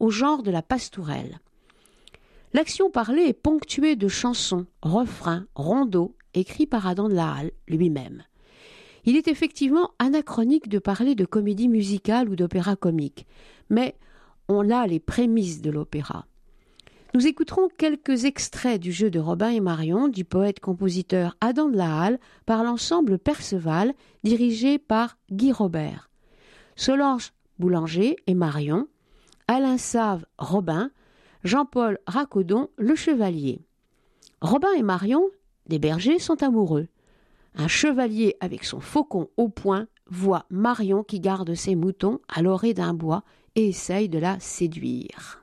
au genre de la pastourelle. L'action parlée est ponctuée de chansons, refrains, rondeaux, écrits par Adam de la Halle lui-même. Il est effectivement anachronique de parler de comédie musicale ou d'opéra comique, mais on a les prémices de l'opéra. Nous écouterons quelques extraits du jeu de Robin et Marion du poète-compositeur Adam de la Halle par l'ensemble Perceval dirigé par Guy Robert. Solange Boulanger et Marion, Alain Save Robin, Jean-Paul Racodon le chevalier. Robin et Marion, des bergers, sont amoureux. Un chevalier avec son faucon au poing voit Marion qui garde ses moutons à l'orée d'un bois et essaye de la séduire.